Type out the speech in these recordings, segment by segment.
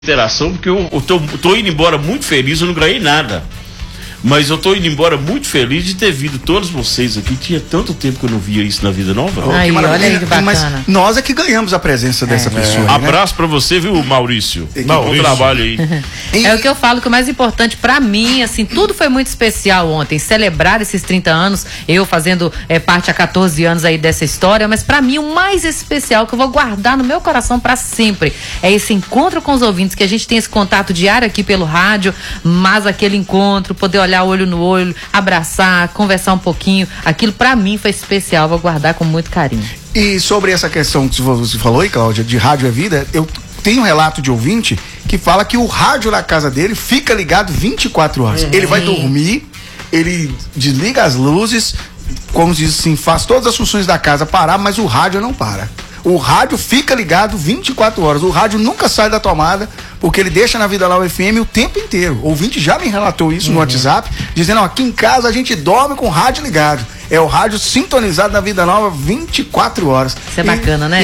interação, porque eu tô indo embora muito feliz, eu não ganhei nada. Mas eu tô indo embora muito feliz de ter vindo todos vocês aqui. Tinha tanto tempo que eu não via isso na Vida Nova. Aí, olha aí que bacana. Mas nós é que ganhamos a presença dessa pessoa. Né? Abraço pra você, viu, Maurício? Bom trabalho aí. É o que eu falo, que o mais importante pra mim, assim, tudo foi muito especial ontem. Celebrar esses 30 anos, eu fazendo parte há 14 anos aí dessa história, mas pra mim o mais especial, que eu vou guardar no meu coração pra sempre, é esse encontro com os ouvintes, que a gente tem esse contato diário aqui pelo rádio, mas aquele encontro, poder olhar olho no olho, abraçar, conversar um pouquinho, aquilo pra mim foi especial, vou guardar com muito carinho. E sobre essa questão que você falou aí, Cláudia, de rádio é vida, eu tenho um relato de ouvinte que fala que o rádio na casa dele fica ligado 24 horas. Ele vai dormir, ele desliga as luzes, como diz assim, faz todas as funções da casa parar, mas o rádio não para. O rádio fica ligado 24 horas. O rádio nunca sai da tomada, porque ele deixa na Vida Nova FM o tempo inteiro. O ouvinte já me relatou isso no WhatsApp, dizendo, aqui em casa a gente dorme com o rádio ligado. É o rádio sintonizado na Vida Nova 24 horas. Isso é bacana, né?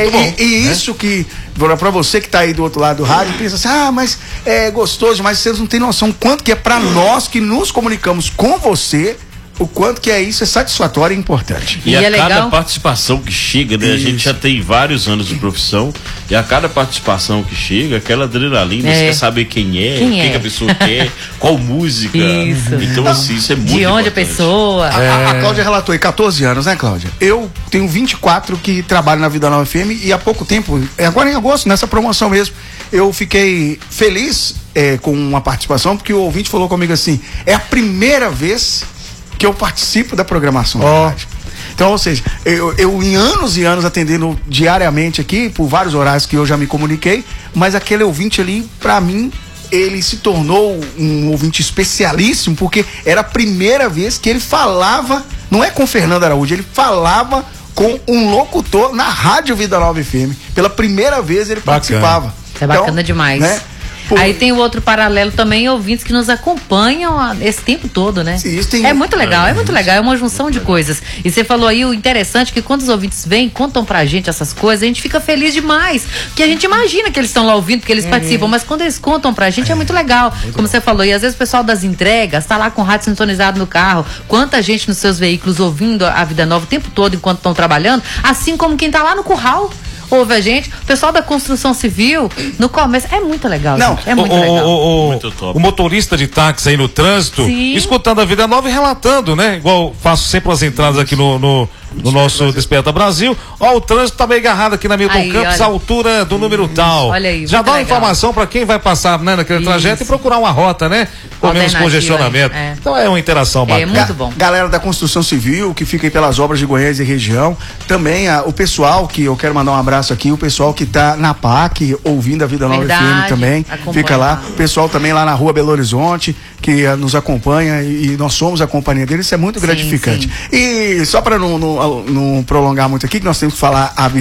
E isso que, pra você que tá aí do outro lado do rádio, pensa assim, mas é gostoso, mas vocês não têm noção quanto que é pra nós que nos comunicamos com você, o quanto que isso é satisfatório e importante. E a é cada legal? participação que chega, né? A gente já tem vários anos de profissão, e a cada participação que chega, aquela adrenalina, você quer saber quem é, o que a pessoa quer, qual música. Isso. Então, assim, isso é muito de onde importante. a pessoa. A Cláudia relatou aí 14 anos, né, Cláudia? Eu tenho 24 que trabalho na Vida Nova FM, e há pouco tempo, agora em agosto, nessa promoção mesmo, eu fiquei feliz com uma participação, porque o ouvinte falou comigo assim, é a primeira vez que eu participo da programação da rádio. Então, ou seja, eu em anos e anos atendendo diariamente aqui, por vários horários que eu já me comuniquei, mas aquele ouvinte ali, pra mim, ele se tornou um ouvinte especialíssimo, porque era a primeira vez que ele falava, não é com Fernando Araújo, ele falava com um locutor na Rádio Vida Nova FM. Pela primeira vez ele participava. Isso é bacana demais. Né? Aí tem o outro paralelo também, ouvintes que nos acompanham esse tempo todo, né? É muito legal, é uma junção de coisas. E você falou aí o interessante, que quando os ouvintes vêm, contam pra gente essas coisas, a gente fica feliz demais, porque a gente imagina que eles estão lá ouvindo, porque eles participam, mas quando eles contam pra gente é muito legal, como você falou. E às vezes o pessoal das entregas tá lá com o rádio sintonizado no carro, quanta gente nos seus veículos ouvindo a Vida Nova o tempo todo enquanto estão trabalhando, assim como quem tá lá no curral ouve a gente, o pessoal da construção civil, no começo, é muito legal. Não, gente, é muito legal. Muito top. O motorista de táxi aí no trânsito, escutando a Vida Nova e relatando, né? Igual faço sempre as entradas aqui no nosso Desperta Brasil. Ó, o trânsito tá meio agarrado aqui na Milton Campos, a altura do número tal. Olha aí, já dá uma informação pra quem vai passar, né, naquele trajeto e procurar uma rota, né? Com menos congestionamento. Então é uma interação bacana. É muito bom. Galera da construção civil, que fica aí pelas obras de Goiás e região. Também o pessoal que eu quero mandar um abraço aqui, o pessoal que tá na PAC, ouvindo a Vida Nova FM também. Fica lá. O pessoal também lá na rua Belo Horizonte, que nos acompanha, e nós somos a companhia deles. Isso é muito gratificante. E só para não prolongar muito aqui, que nós temos que falar a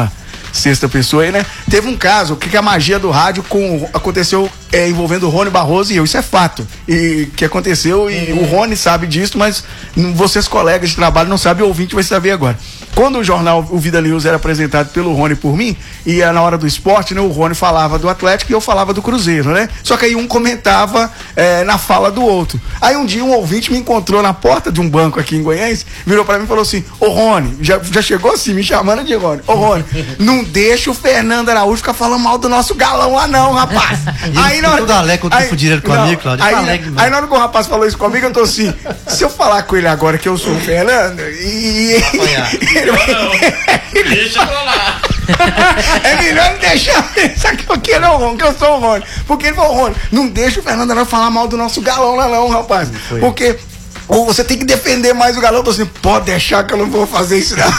26ª pessoa aí, né? Teve um caso que a magia do rádio aconteceu envolvendo o Rony Barroso e eu, isso é fato. E que aconteceu, e o Rony sabe disso, mas vocês, colegas de trabalho, não sabem, o ouvinte vai saber agora. Quando o jornal, o Vida News, era apresentado pelo Rony por mim, e na hora do esporte, né, o Rony falava do Atlético e eu falava do Cruzeiro, né? Só que aí um comentava na fala do outro. Aí um dia um ouvinte me encontrou na porta de um banco aqui em Goiás, virou pra mim e falou assim, ô Rony, já chegou assim, me chamando de Rony, ô Rony, não deixa o Fernando Araújo ficar falando mal do nosso galão lá não, rapaz. Aí na hora... Aí na hora que o rapaz falou isso comigo, eu tô assim, se eu falar com ele agora que eu sou o Fernando, Deixa pra lá. É melhor não deixar pensar que eu sou o Rony. Porque ele falou, Rony, não deixa o Fernando Araújo falar mal do nosso galão lá não, rapaz. Porque você tem que defender mais o galão. Eu tô assim, pode deixar que eu não vou fazer isso não.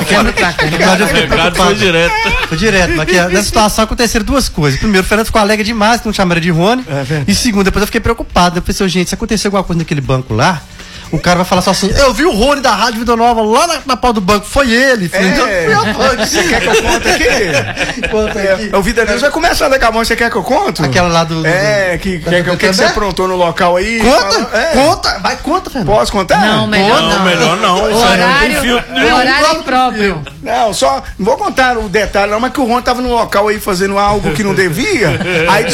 Foi direto, mas nessa situação aconteceram duas coisas. Primeiro, o Fernando ficou alegre demais, que não chamaram de Rony. E segundo, depois eu fiquei preocupado. Eu pensei, gente, se acontecer alguma coisa naquele banco lá, o cara vai falar só assim, eu vi o Rony da Rádio Vida Nova lá na pau do banco, foi ele. Você quer que eu conte aqui? Conta aqui. O Vida News vai começar daqui a pouco, você quer que eu conte? Aquela lá do... que você aprontou no local aí? Conta, Fernando. Posso contar? Não, melhor não. Melhor não. Horário próprio. Não, só, não vou contar o detalhe não, mas que o Rony tava no local aí fazendo algo que não devia, aí